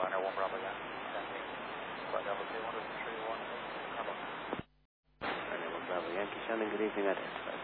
Air 1 Bravo Yankee, sending flight level 200 318, Bravo. Air 1 Bravo Yankee, sending good evening at